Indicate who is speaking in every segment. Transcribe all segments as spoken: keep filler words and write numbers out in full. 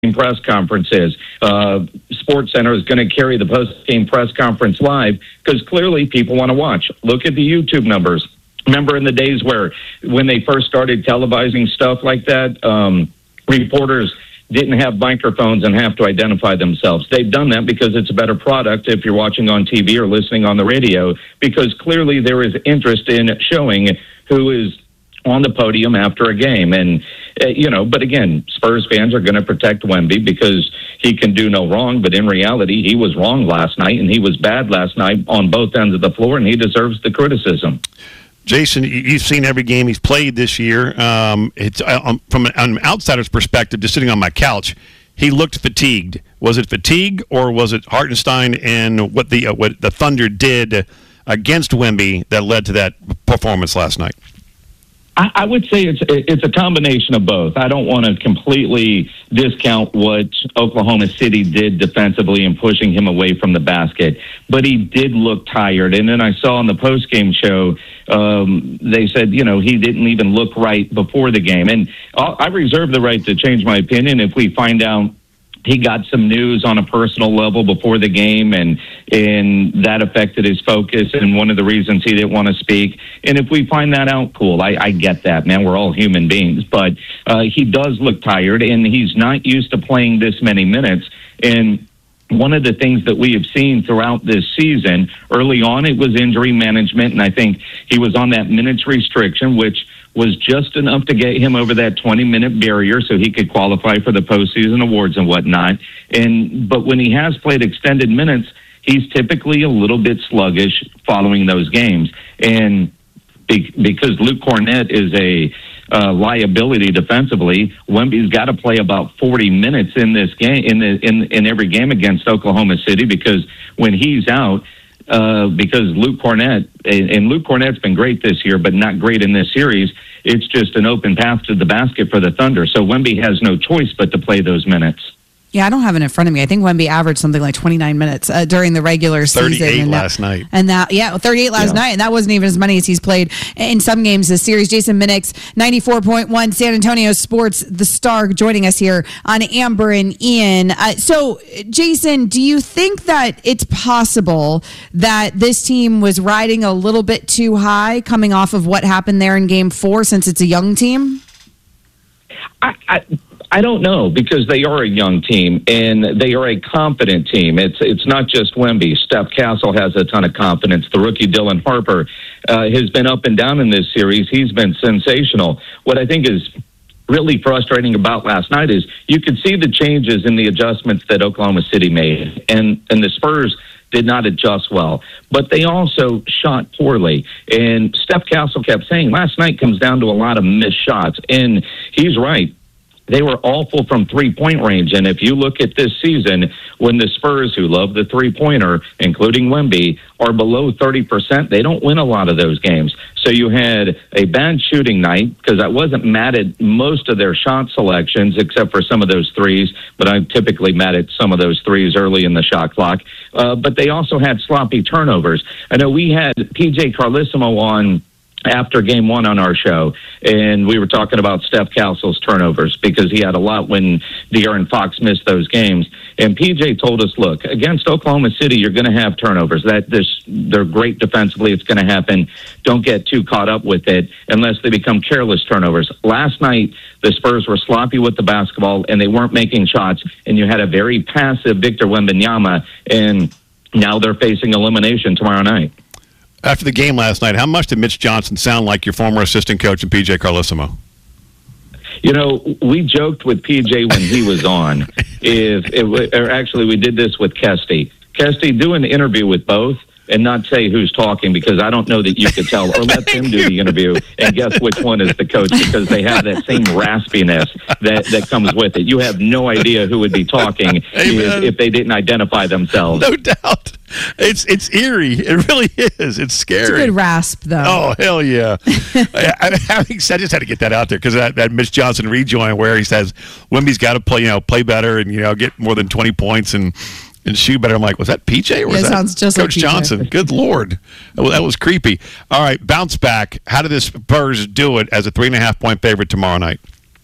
Speaker 1: press conference is. Uh, Sports Center is going to carry the post-game press conference live because clearly people want to watch. Look at the YouTube numbers. Remember in the days where when they first started televising stuff like that, um, reporters didn't have microphones and have to identify themselves. They've done that because it's a better product if you're watching on T V or listening on the radio, because clearly there is interest in showing who is on the podium after a game. And, uh, you know, but again, Spurs fans are going to protect Wemby because he can do no wrong. But in reality, he was wrong last night, and he was bad last night on both ends of the floor, and he deserves the criticism.
Speaker 2: Jason, you've seen every game he's played this year. Um, it's um, from an, an outsider's perspective, just sitting on my couch, he looked fatigued. Was it fatigue, or was it Hartenstein and what the uh, what the Thunder did against Wemby that led to that performance last night?
Speaker 1: I, I would say it's it's a combination of both. I don't want to completely discount what Oklahoma City did defensively in pushing him away from the basket, but he did look tired. And then I saw on the postgame show, um, they said, you know, he didn't even look right before the game. And I'll, I reserve the right to change my opinion if we find out he got some news on a personal level before the game, and and that affected his focus, and one of the reasons he didn't want to speak. And if we find that out, cool. I, I get that, man. We're all human beings. But uh, he does look tired, and he's not used to playing this many minutes. And one of the things that we have seen throughout this season, early on it was injury management, and I think he was on that minutes restriction, which was just enough to get him over that twenty-minute barrier so he could qualify for the postseason awards and whatnot. And but when he has played extended minutes, he's typically a little bit sluggish following those games. And be, because Luke Kornet is a uh, liability defensively, Wemby's got to play about forty minutes in this game, in the in in every game against Oklahoma City, because when he's out, Uh, because Luke Kornet, and Luke Kornet's been great this year, but not great in this series, it's just an open path to the basket for the Thunder. So Wemby has no choice but to play those minutes.
Speaker 3: Yeah, I don't have it in front of me. I think Wemby averaged something like twenty-nine minutes uh, during the regular season.
Speaker 2: thirty-eight
Speaker 3: and
Speaker 2: last
Speaker 3: that,
Speaker 2: night.
Speaker 3: And that, yeah, thirty-eight last yeah. night, and that wasn't even as many as he's played in some games this series. Jason Minix, ninety-four point one, San Antonio Sports, the Star, joining us here on Amber and Ian. Uh, so, Jason, do you think that it's possible that this team was riding a little bit too high coming off of what happened there in Game Four, since it's a young team?
Speaker 1: I... I I don't know, because they are a young team and they are a confident team. It's it's not just Wemby. Steph Castle has a ton of confidence. The rookie Dylan Harper uh, has been up and down in this series. He's been sensational. What I think is really frustrating about last night is you could see the changes in the adjustments that Oklahoma City made, and, and the Spurs did not adjust well, but they also shot poorly. And Steph Castle kept saying last night comes down to a lot of missed shots, and he's right. They were awful from three-point range. And if you look at this season, when the Spurs, who love the three-pointer, including Wemby, are below thirty percent, they don't win a lot of those games. So you had a bad shooting night, because I wasn't mad at most of their shot selections, except for some of those threes, but I'm typically mad at some of those threes early in the shot clock. Uh, but they also had sloppy turnovers. I know we had P J Carlesimo on after game one on our show, and we were talking about Steph Castle's turnovers, because he had a lot when De'Aaron Fox missed those games. And P J told us, look, against Oklahoma City, you're going to have turnovers. That this, they're great defensively. It's going to happen. Don't get too caught up with it unless they become careless turnovers. Last night, the Spurs were sloppy with the basketball, and they weren't making shots, and you had a very passive Victor Wembanyama, and now they're facing elimination tomorrow night.
Speaker 2: After the game last night, how much did Mitch Johnson sound like your former assistant coach and P J Carlesimo?
Speaker 1: You know, we joked with P J when he was on. if it, or actually, we did this with Kesty. Kesty, do an interview with both and not say who's talking, because I don't know that you could tell, or let them do the interview and guess which one is the coach, because they have that same raspiness that, that comes with it. You have no idea who would be talking if, if they didn't identify themselves.
Speaker 2: No doubt. It's it's eerie. It really is. It's scary.
Speaker 3: It's a good rasp, though.
Speaker 2: Oh, hell yeah. I, I, having said, I just had to get that out there, because that, that Mitch Johnson rejoin where he says Wemby's got to play, you know, play better and, you know, get more than twenty points and and shoot better. I'm like, was that P J or was
Speaker 3: yeah,
Speaker 2: that
Speaker 3: sounds just
Speaker 2: Coach
Speaker 3: like
Speaker 2: Johnson? Good Lord. That was, that was creepy. All right, bounce back. How did the Spurs do it as a three and a half point favorite tomorrow night?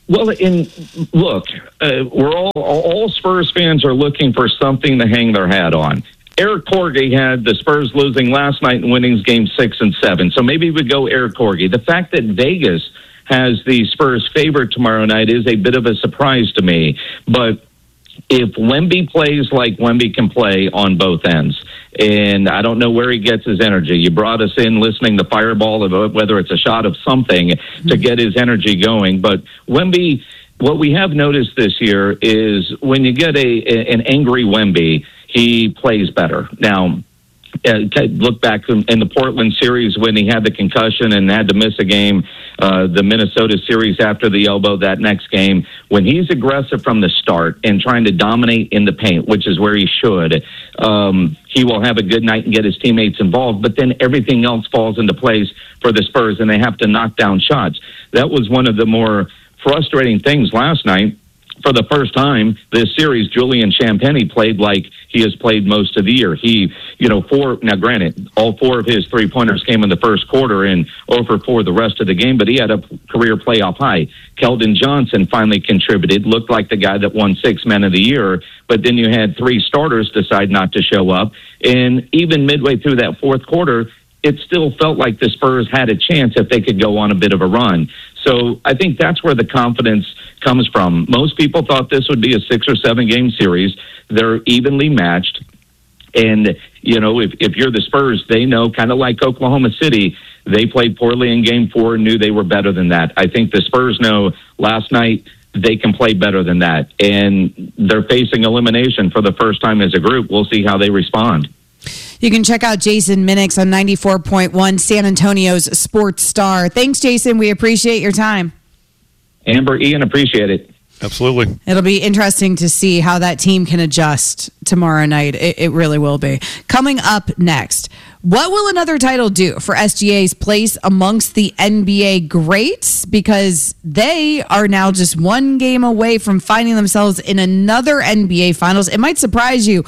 Speaker 1: Well, in look, uh, we're all all Spurs fans are looking for something to hang their hat on. Eric Corgi had the Spurs losing last night and winning game six and seven, so maybe we go Eric Corgi. The fact that Vegas has the Spurs favorite tomorrow night is a bit of a surprise to me, but if Wemby plays like Wemby can play on both ends, and I don't know where he gets his energy. You brought us in listening to Fireball, about whether it's a shot of something mm-hmm. to get his energy going. But Wemby, what we have noticed this year is when you get a, a an angry Wemby, he plays better. Now, Uh, look back in the Portland series when he had the concussion and had to miss a game, uh, the Minnesota series after the elbow that next game. When he's aggressive from the start and trying to dominate in the paint, which is where he should, um, he will have a good night and get his teammates involved, but then everything else falls into place for the Spurs and they have to knock down shots. That was one of the more frustrating things last night. For the first time this series, Julian Champagnie played like he has played most of the year. He, you know, four, now granted, all four of his three-pointers came in the first quarter and zero for four the rest of the game, but he had a career playoff high. Keldon Johnson finally contributed, looked like the guy that won six men of the year, but then you had three starters decide not to show up. And even midway through that fourth quarter, it still felt like the Spurs had a chance if they could go on a bit of a run. So I think that's where the confidence comes from. Most people thought this would be a six or seven game series. They're evenly matched. And, you know, if, if you're the Spurs, they know, kind of like Oklahoma City, they played poorly in game four and knew they were better than that. I think the Spurs know last night they can play better than that. And they're facing elimination for the first time as a group. We'll see how they respond.
Speaker 3: You can check out Jason Minix on ninety-four point one, San Antonio's Sports Star. Thanks, Jason. We appreciate your time.
Speaker 1: Amber, Ian, appreciate it.
Speaker 2: Absolutely.
Speaker 3: It'll be interesting to see how that team can adjust tomorrow night. It, it really will be. Coming up next, what will another title do for S G A's place amongst the N B A greats? Because they are now just one game away from finding themselves in another N B A Finals. It might surprise you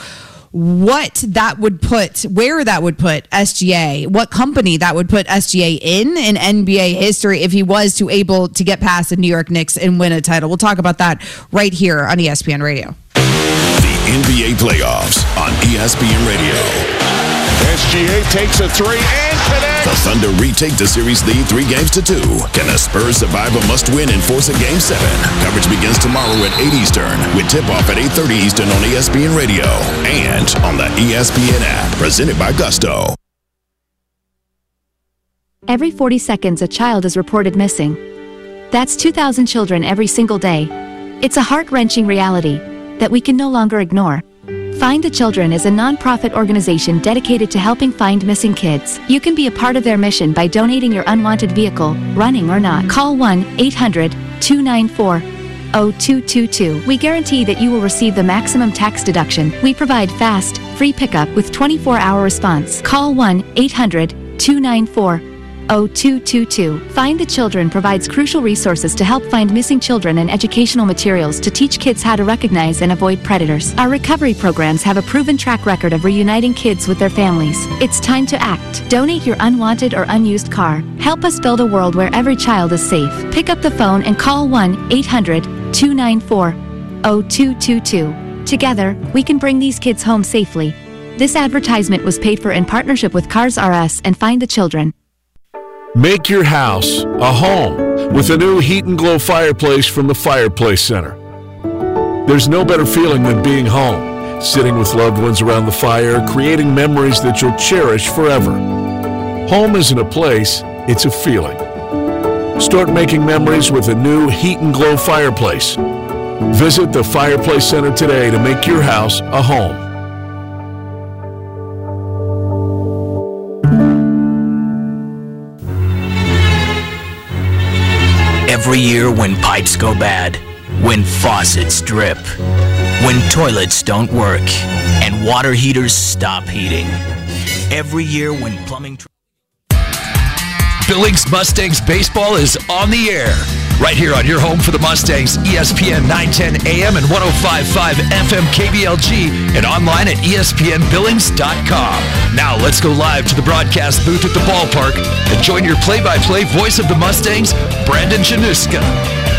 Speaker 3: what that would put, where that would put S G A, what company that would put S G A in in N B A history if he was to able to get past the New York Knicks and win a title. We'll talk about that right here on E S P N Radio.
Speaker 4: The N B A playoffs on E S P N Radio.
Speaker 5: S G A takes a three and connects.
Speaker 4: The Thunder retake the series lead three games to two. Can the Spurs survive a must-win and force a game seven? Coverage begins tomorrow at eight Eastern with tip-off at eight thirty Eastern on E S P N Radio and on the E S P N app. Presented by Gusto.
Speaker 6: Every forty seconds, a child is reported missing. That's two thousand children every single day. It's a heart-wrenching reality that we can no longer ignore. Find the Children is a non-profit organization dedicated to helping find missing kids. You can be a part of their mission by donating your unwanted vehicle, running or not. Call one eight hundred two nine four zero two two two. We guarantee that you will receive the maximum tax deduction. We provide fast, free pickup with twenty-four hour response. Call one eight hundred two nine four zero two two two. Find the Children provides crucial resources to help find missing children and educational materials to teach kids how to recognize and avoid predators. Our recovery programs have a proven track record of reuniting kids with their families. It's time to act. Donate your unwanted or unused car. Help us build a world where every child is safe. Pick up the phone and call one eight hundred two nine four zero two two two. Together, we can bring these kids home safely. This advertisement was paid for in partnership with Cars R Us and Find the Children.
Speaker 5: Make your house a home with a new Heat and Glow fireplace from the Fireplace Center. There's no better feeling than being home, sitting with loved ones around the fire, creating memories that you'll cherish forever. Home isn't a place, it's a feeling. Start making memories with a new Heat and Glow fireplace. Visit the Fireplace Center today to make your house a home.
Speaker 7: Every year when pipes go bad, when faucets drip, when toilets don't work, and water heaters stop heating. Every year when plumbing... Tr-
Speaker 8: Billings Mustangs baseball is on the air. Right here on your home for the Mustangs, E S P N nine ten A M and ten fifty-five F M K B L G and online at E S P N Billings dot com. Now let's go live to the broadcast booth at the ballpark and join your play-by-play voice of the Mustangs, Brandon Januska.